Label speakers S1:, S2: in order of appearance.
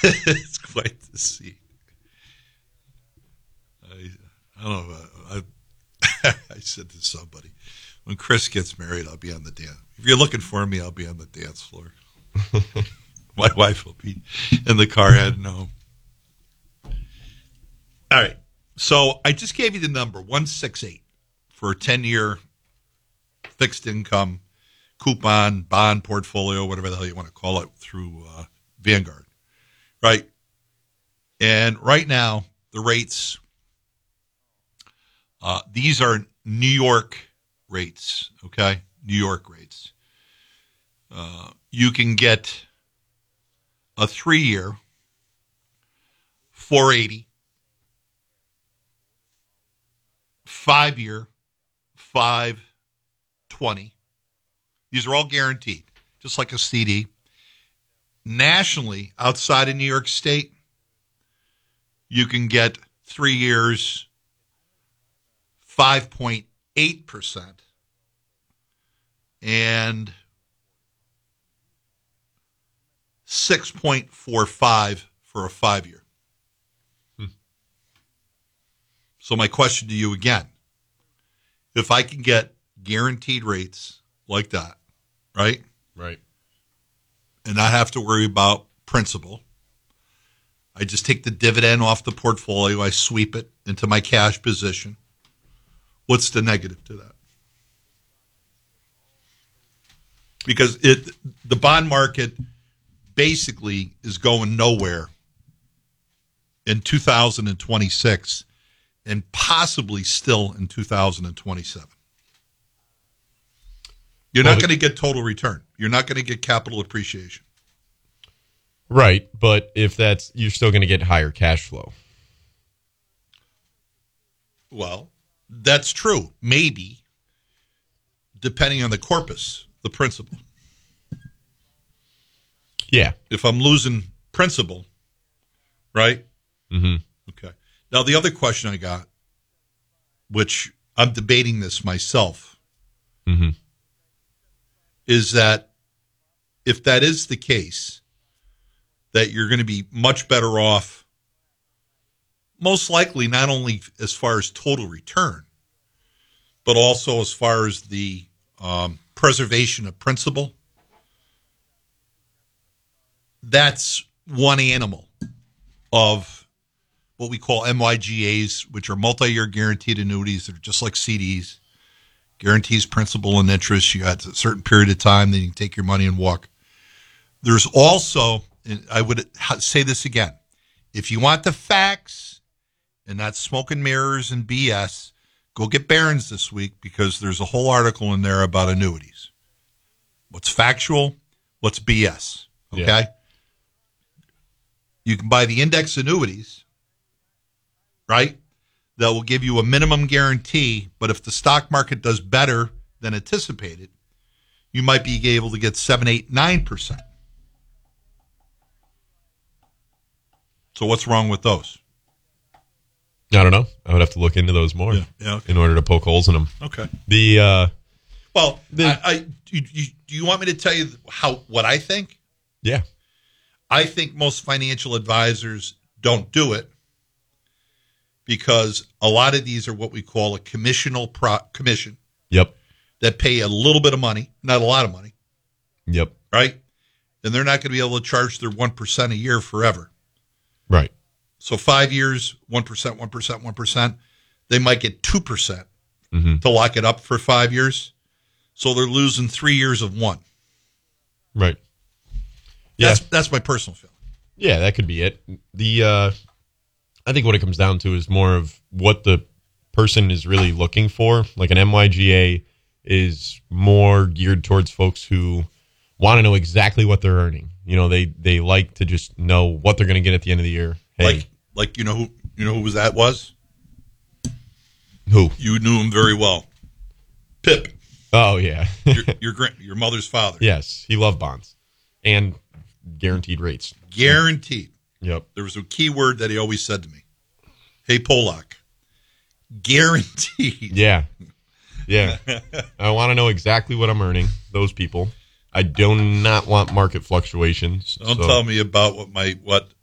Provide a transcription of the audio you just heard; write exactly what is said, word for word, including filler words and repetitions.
S1: It's quite the scene. I, I don't know. I, I said to somebody, when Chris gets married, I'll be on the dance. If you're looking for me, I'll be on the dance floor. My wife will be in the car heading home. All right. So I just gave you the number, one sixty-eight, for a ten-year fixed income coupon bond portfolio, whatever the hell you want to call it, through uh, Vanguard. Right? And right now, the rates, uh, these are New York rates, okay? New York rates. Uh, you can get a three-year, four eighty, five-year, five twenty. These are all guaranteed, just like a C D. Nationally, outside of New York State, you can get three years, five point eight percent, and six point four five for a five-year. Hmm. So my question to you again, if I can get guaranteed rates like that, right?
S2: Right.
S1: And not have to worry about principal, I just take the dividend off the portfolio, I sweep it into my cash position. What's the negative to that? Because it the bond market basically is going nowhere in two thousand twenty-six and possibly still in two thousand twenty-seven. You're well, not going to get total return. You're not going to get capital appreciation.
S2: Right, but if that's, you're still going to get higher cash flow.
S1: Well, that's true. Maybe, depending on the corpus, the principal.
S2: Yeah.
S1: If I'm losing principal, right?
S2: Mm-hmm.
S1: Okay. Now, the other question I got, which I'm debating this myself,
S2: mm-hmm.
S1: is that if that is the case, that you're going to be much better off, most likely not only as far as total return, but also as far as the um, preservation of principal. That's one animal of what we call M Y G As, which are multi-year guaranteed annuities that are just like C Ds, guarantees principal and interest. You got a certain period of time, then you can take your money and walk. There's also, and I would say this again, if you want the facts and not smoke and mirrors and B S, go get Barron's this week because there's a whole article in there about annuities. What's factual, what's B S, okay? Yeah. You can buy the index annuities, right? That will give you a minimum guarantee, but if the stock market does better than anticipated, you might be able to get seven, eight, nine percent. So what's wrong with those?
S2: I don't know. I would have to look into those more
S1: yeah, yeah, okay.
S2: in order to poke holes in them.
S1: Okay.
S2: The uh,
S1: well,
S2: the,
S1: I, I you, you, do you want me to tell you how what I think?
S2: Yeah.
S1: I think most financial advisors don't do it because a lot of these are what we call a commissional pro, commission.
S2: Yep.
S1: That pay a little bit of money, not a lot of money.
S2: Yep.
S1: Right? And they're not going to be able to charge their one percent a year forever.
S2: Right.
S1: So five years, one percent, one percent, one percent. They might get two percent
S2: mm-hmm.
S1: to lock it up for five years. So they're losing three years of one.
S2: Right.
S1: Yeah. That's, that's my personal feeling.
S2: Yeah, that could be it. The uh, I think what it comes down to is more of what the person is really looking for. Like an M Y G A is more geared towards folks who want to know exactly what they're earning. You know, they, they like to just know what they're going to get at the end of the year. Hey,
S1: like, like you know who you know who was that was?
S2: Who?
S1: You knew him very well. Pip.
S2: Oh yeah,
S1: your your, your mother's father.
S2: Yes, he loved bonds and guaranteed rates.
S1: Guaranteed.
S2: Yep.
S1: There was a key word that he always said to me. Hey, Polak. Guaranteed.
S2: Yeah. Yeah. I want to know exactly what I'm earning. Those people. I do not want market fluctuations.
S1: Don't
S2: so.
S1: tell me about what my what